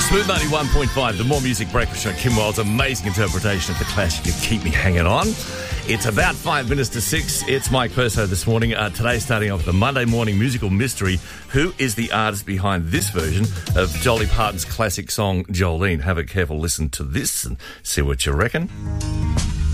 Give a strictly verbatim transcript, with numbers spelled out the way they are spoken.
Smooth ninety-one point five, the More Music Breakfast Show. Kim Wilde's amazing interpretation of the classic You Keep Me Hanging On. It's about five minutes to six. It's Mike Perso this morning. Uh, today, starting off with the Monday morning musical mystery. Who is the artist behind this version of Dolly Parton's classic song, Jolene? Have a careful listen to this and see what you reckon.